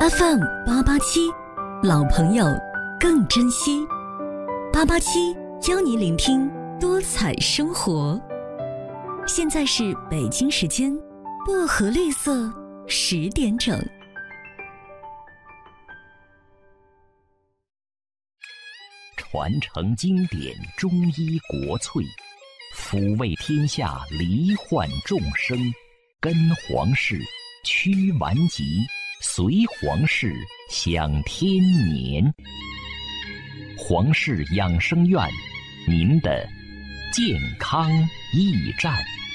FM 887，老朋友更珍惜。887邀你聆听多彩生活。现在是北京时间薄荷绿色10点整。 传承经典中医国粹，抚慰天下罹患众生，跟皇室驱顽疾，随皇室享天年。皇室养生院，您的健康驿站。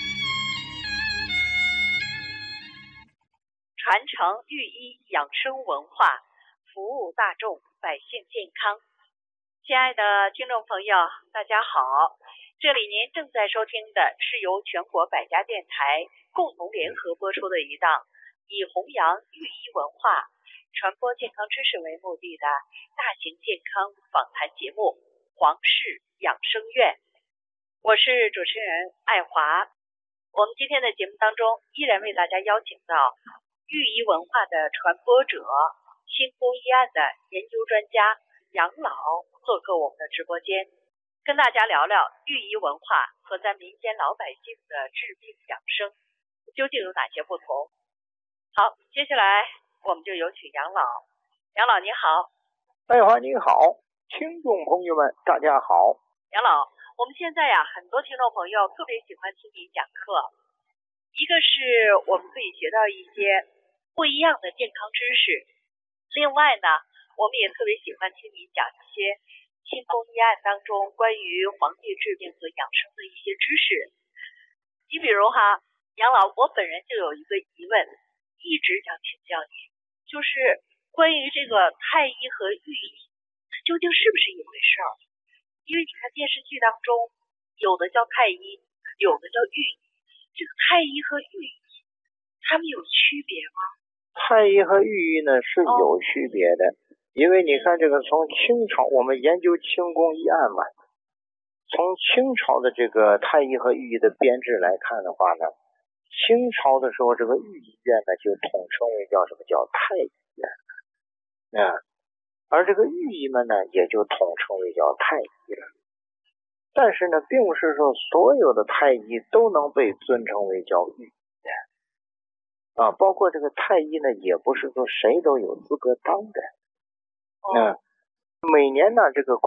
传承寓医养生文化，服务大众百姓健康。亲爱的听众朋友，大家好，这里您正在收听的是由全国百家电台共同联合播出的一档以弘扬寓医文化、传播健康知识为目的的大型健康访谈节目《皇室养生院》。我是主持人爱华。我们今天的节目当中依然为大家邀请到寓医文化的传播者、新宫医案的研究专家杨老做客我们的直播间，跟大家聊聊寓医文化和咱民间老百姓的治病养生究竟有哪些不同。好，接下来我们就有请杨老。杨老你好。 爱华你好，听众朋友们大家好。 杨老，我们现在很多听众朋友特别喜欢听您讲课，一个是我们可以学到一些不一样的健康知识，另外呢，我们也特别喜欢听您讲一些清宫医案当中关于皇帝治病和养生的一些知识。你比如杨老，我本人就有一个疑问，一直想请教您，就是关于这个太医和御医究竟是不是一回事儿？因为你看电视剧当中有的叫太医，有的叫御医，这个太医和御医他们有区别吗？ 太医和御医呢是有区别的，因为你看这个从清朝我们研究清宫医案嘛，从清朝的这个太医和御医的编制来看的话呢，清朝的时候这个御医院呢就统称为叫什么叫太医院而这个御医们呢也就统称为叫太医了。但是呢并不是说所有的太医都能被尊称为叫御医包括这个太医呢也不是说谁都有资格当的每年呢这个